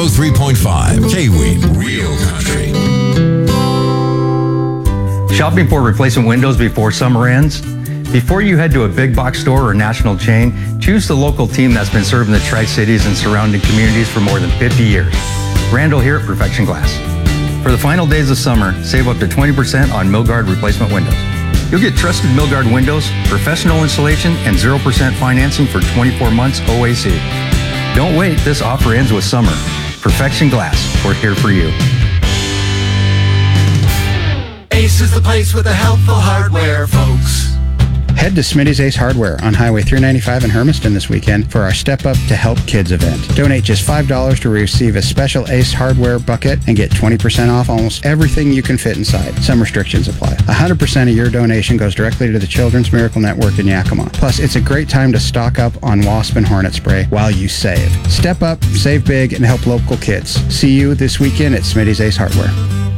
103.5 K-Weed, Real Country. Shopping for replacement windows before summer ends? Before you head to a big box store or national chain, choose the local team that's been serving the Tri-Cities and surrounding communities for more than 50 years. Randall here at Perfection Glass. For the final days of summer, save up to 20% on Milgard replacement windows. You'll get trusted Milgard windows, professional installation, and 0% financing for 24 months OAC. Don't wait, this offer ends with summer. Perfection Glass, we're here for you. Ace is the place with the helpful hardware, folks. Head to Smitty's Ace Hardware on Highway 395 in Hermiston this weekend for our Step Up to Help Kids event. Donate just $5 to receive a special Ace Hardware bucket and get 20% off almost everything you can fit inside. Some restrictions apply. 100% of your donation goes directly to the Children's Miracle Network in Yakima. Plus, it's a great time to stock up on wasp and hornet spray while you save. Step up, save big, and help local kids. See you this weekend at Smitty's Ace Hardware.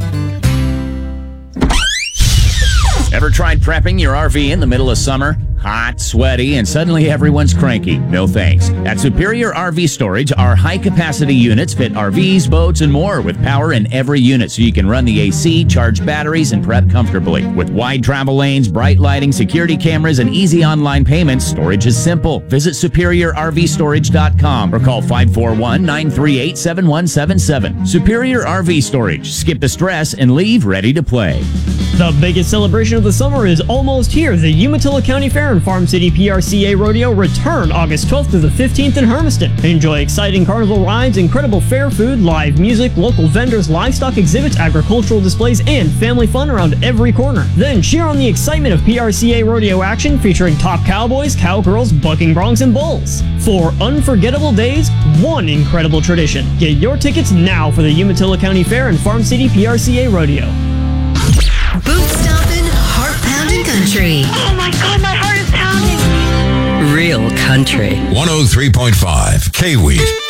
Ever tried prepping your RV in the middle of summer? Hot, sweaty, and suddenly everyone's cranky. No thanks. At Superior RV Storage, our high-capacity units fit RVs, boats, and more with power in every unit so you can run the AC, charge batteries, and prep comfortably. With wide travel lanes, bright lighting, security cameras, and easy online payments, storage is simple. Visit SuperiorRVStorage.com or call 541-938-7177. Superior RV Storage. Skip the stress and leave ready to play. The biggest celebration of the summer is almost here. The Umatilla County Fair and Farm City PRCA Rodeo return August 12th to the 15th in Hermiston. Enjoy exciting carnival rides, incredible fair food, live music, local vendors, livestock exhibits, agricultural displays, and family fun around every corner. Then cheer on the excitement of PRCA Rodeo action featuring top cowboys, cowgirls, bucking broncs, and bulls. 4 unforgettable days, 1 incredible tradition. Get your tickets now for the Umatilla County Fair and Farm City PRCA Rodeo. Boot stomping, heart pounding country. Oh my God, my heart is pounding. Real country. 103.5 K-Weed.